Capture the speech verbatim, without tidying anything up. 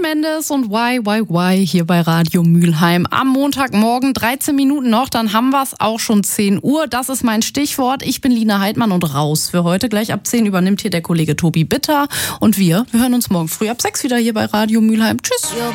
Mendes und Why, Why, Why hier bei Radio Mülheim. Am Montagmorgen, dreizehn Minuten noch, dann haben wir es auch schon zehn Uhr. Das ist mein Stichwort. Ich bin Lina Heidmann und raus für heute. Gleich ab zehn übernimmt hier der Kollege Tobi Bitter. Und wir, wir hören uns morgen früh ab sechs wieder hier bei Radio Mülheim. Tschüss.